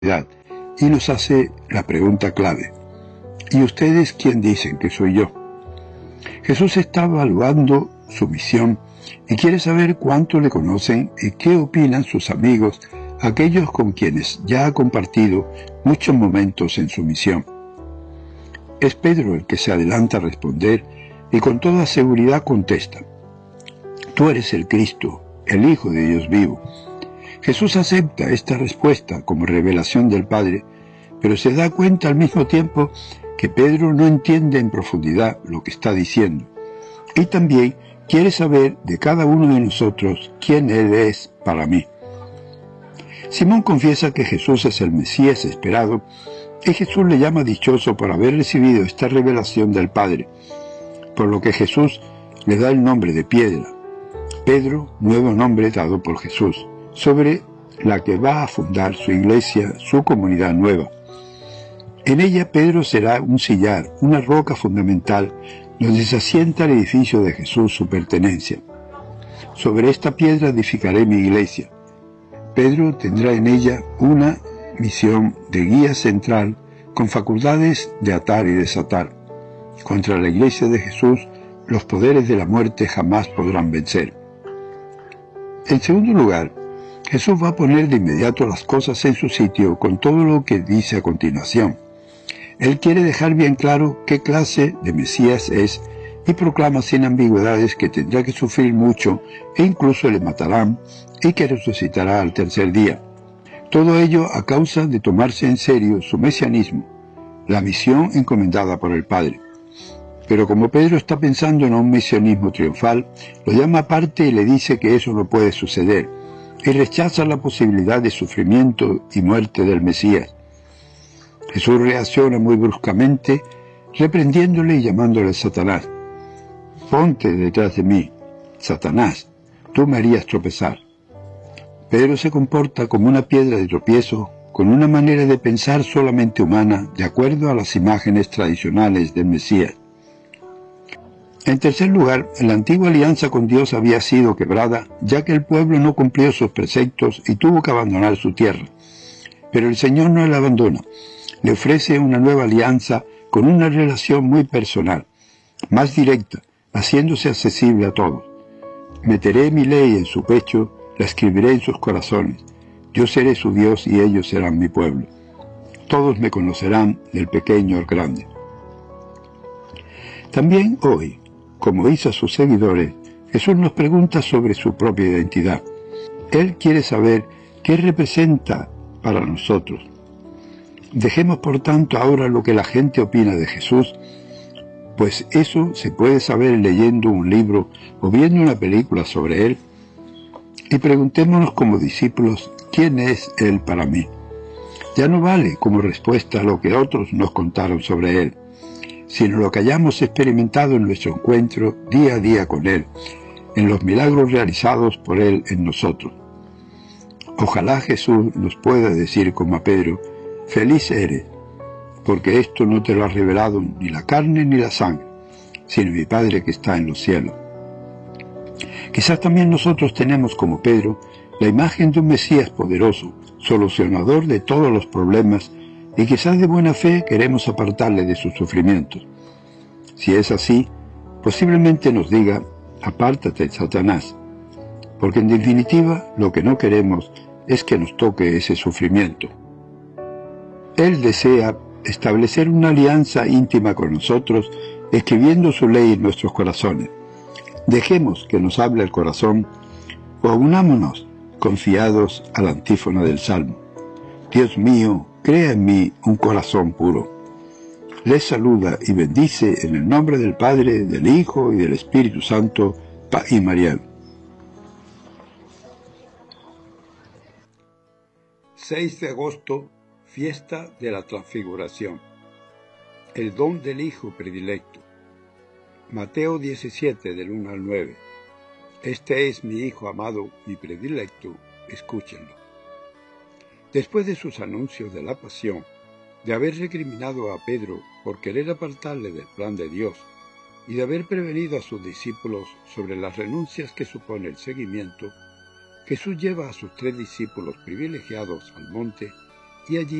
y nos hace la pregunta clave: ¿y ustedes quién dicen que soy yo? Jesús está evaluando su misión y quiere saber cuánto le conocen y qué opinan sus amigos, aquellos con quienes ya ha compartido muchos momentos en su misión. Es Pedro el que se adelanta a responder y con toda seguridad contesta: tú eres el Cristo, el Hijo de Dios vivo. Jesús acepta esta respuesta como revelación del Padre, pero se da cuenta al mismo tiempo que Pedro no entiende en profundidad lo que está diciendo, y también quiere saber de cada uno de nosotros quién Él es para mí. Simón confiesa que Jesús es el Mesías esperado, y Jesús le llama dichoso por haber recibido esta revelación del Padre, por lo que Jesús le da el nombre de Piedra. Pedro, nuevo nombre dado por Jesús, sobre la que va a fundar su iglesia, su comunidad nueva. En ella Pedro será un sillar, una roca fundamental, donde se asienta el edificio de Jesús, su pertenencia. Sobre esta piedra edificaré mi iglesia. Pedro tendrá en ella una misión de guía central con facultades de atar y desatar. Contra la iglesia de Jesús, los poderes de la muerte jamás podrán vencer. En segundo lugar, Jesús va a poner de inmediato las cosas en su sitio con todo lo que dice a continuación. Él quiere dejar bien claro qué clase de Mesías es y proclama sin ambigüedades que tendrá que sufrir mucho e incluso le matarán y que resucitará al tercer día. Todo ello a causa de tomarse en serio su mesianismo, la misión encomendada por el Padre. Pero como Pedro está pensando en un mesianismo triunfal, lo llama aparte y le dice que eso no puede suceder, y rechaza la posibilidad de sufrimiento y muerte del Mesías. Jesús reacciona muy bruscamente, reprendiéndole y llamándole Satanás. Ponte detrás de mí, Satanás, tú me harías tropezar. Pedro se comporta como una piedra de tropiezo, con una manera de pensar solamente humana, de acuerdo a las imágenes tradicionales del Mesías. En tercer lugar, la antigua alianza con Dios había sido quebrada, ya que el pueblo no cumplió sus preceptos y tuvo que abandonar su tierra. Pero el Señor no le abandona. Le ofrece una nueva alianza con una relación muy personal, más directa, haciéndose accesible a todos. Meteré mi ley en su pecho, la escribiré en sus corazones. Yo seré su Dios y ellos serán mi pueblo. Todos me conocerán, del pequeño al grande. También hoy, como hizo a sus seguidores, Jesús nos pregunta sobre su propia identidad. Él quiere saber qué representa para nosotros. Dejemos por tanto ahora lo que la gente opina de Jesús, pues eso se puede saber leyendo un libro o viendo una película sobre Él, y preguntémonos como discípulos, ¿quién es Él para mí? Ya no vale como respuesta lo que otros nos contaron sobre Él, sino lo que hayamos experimentado en nuestro encuentro día a día con Él, en los milagros realizados por Él en nosotros. Ojalá Jesús nos pueda decir como a Pedro: feliz eres, porque esto no te lo ha revelado ni la carne ni la sangre, sino mi Padre que está en los cielos. Quizás también nosotros tenemos como Pedro la imagen de un Mesías poderoso, solucionador de todos los problemas, y quizás de buena fe queremos apartarle de sus sufrimientos. Si es así, posiblemente nos diga: apártate, Satanás, porque en definitiva lo que no queremos es que nos toque ese sufrimiento. Él desea establecer una alianza íntima con nosotros, escribiendo su ley en nuestros corazones. Dejemos que nos hable el corazón, o unámonos confiados a la antífona del Salmo: Dios mío, crea en mí un corazón puro. Les saluda y bendice en el nombre del Padre, del Hijo y del Espíritu Santo, y Mariel. 6 de agosto, fiesta de la Transfiguración. El don del Hijo predilecto. Mateo 17, del 1 al 9. Este es mi Hijo amado, mi predilecto, escúchenlo. Después de sus anuncios de la pasión, de haber recriminado a Pedro por querer apartarle del plan de Dios y de haber prevenido a sus discípulos sobre las renuncias que supone el seguimiento, Jesús lleva a sus 3 discípulos privilegiados al monte y allí